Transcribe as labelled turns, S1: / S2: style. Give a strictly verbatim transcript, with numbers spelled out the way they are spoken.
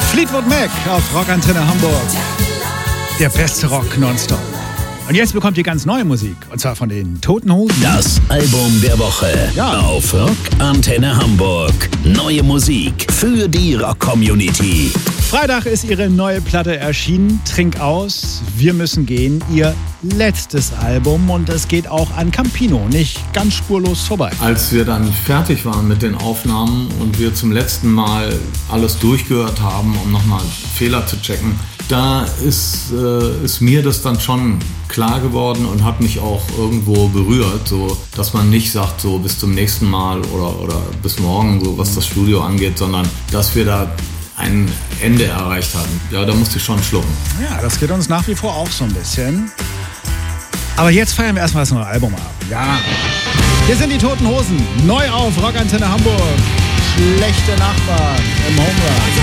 S1: Fleetwood Mac auf Rockantenne Hamburg. Der beste Rock nonstop. Und jetzt bekommt ihr ganz neue Musik. Und zwar von den Toten Hosen.
S2: Das Album der Woche
S1: ja.
S2: auf Rockantenne Hamburg. Neue Musik für die Rock-Community.
S1: Freitag ist ihre neue Platte erschienen. Trink aus, wir müssen gehen. Ihr letztes Album. Und es geht auch an Campino nicht ganz spurlos vorbei.
S3: Als wir dann fertig waren mit den Aufnahmen und wir zum letzten Mal alles durchgehört haben, um nochmal Fehler zu checken, da ist, äh, ist mir das dann schon klar geworden und hat mich auch irgendwo berührt, so dass man nicht sagt, so bis zum nächsten Mal oder, oder bis morgen, so was das Studio angeht, sondern dass wir da ein Ende erreicht hatten. Ja, da musste ich schon schlucken.
S1: Ja, das geht uns nach wie vor auch so ein bisschen. Aber jetzt feiern wir erstmal das neue Album ab. Ja. Hier sind die Toten Hosen. Neu auf Rockantenne Hamburg. Schlechte Nachbarn im Homerun.